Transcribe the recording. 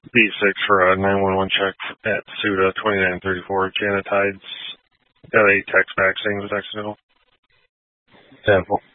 B6 for a 911 check at SUDA 2934. Janet Tides got a text back saying it was accidental. 10-4.